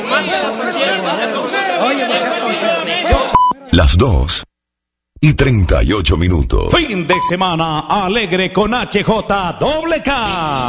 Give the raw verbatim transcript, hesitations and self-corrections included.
Las dos y treinta y ocho minutos. Fin de semana alegre con H J K K.